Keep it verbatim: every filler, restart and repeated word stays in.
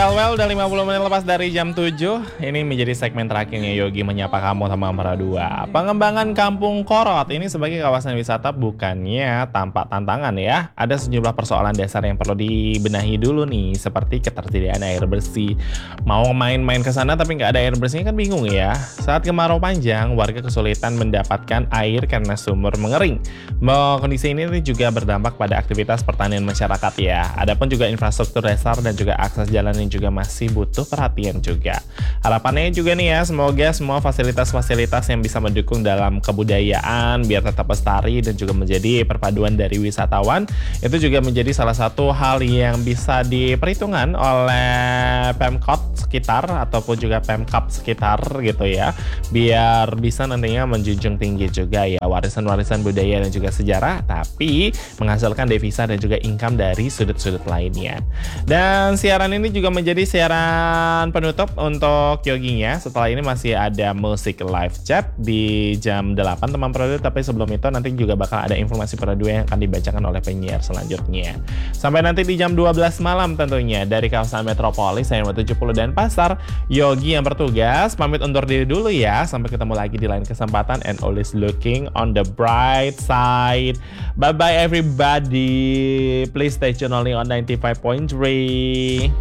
Well, well, udah lima puluh menit lepas dari jam tujuh. Ini menjadi segmen terakhirnya Yogi menyapa kamu sama Para Dua. Pengembangan Kampung Korot ini sebagai kawasan wisata bukannya tanpa tantangan ya. Ada sejumlah persoalan dasar yang perlu dibenahi dulu nih, seperti ketersediaan air bersih. Mau main-main ke sana tapi nggak ada air bersihnya kan bingung ya. Saat kemarau panjang, warga kesulitan mendapatkan air karena sumur mengering. Mau kondisi ini juga berdampak pada aktivitas pertanian masyarakat ya. Adapun juga infrastruktur dasar dan juga akses jalan yang juga masih butuh perhatian juga. Harapannya juga nih ya, semoga semua fasilitas-fasilitas yang bisa mendukung dalam kebudayaan biar tetap lestari dan juga menjadi perpaduan dari wisatawan itu juga menjadi salah satu hal yang bisa diperhitungkan oleh Pemkot sekitar ataupun juga Pemkap sekitar gitu ya, biar bisa nantinya menjunjung tinggi juga ya warisan-warisan budaya dan juga sejarah, tapi menghasilkan devisa dan juga income dari sudut-sudut lainnya. Dan siaran ini juga menjadi siaran penutup untuk Yoginya. Setelah ini masih ada musik live chat di jam delapan teman Produk, tapi sebelum itu nanti juga bakal ada informasi Produk yang akan dibacakan oleh penyiar selanjutnya. Sampai nanti di jam dua belas malam tentunya dari kawasan Metropolis saya tujuh puluh dan Pasar. Yogi yang bertugas pamit undur diri dulu ya. Sampai ketemu lagi di lain kesempatan, and always looking on the bright side. Bye bye everybody. Please stay tuned only on ninety-five point three.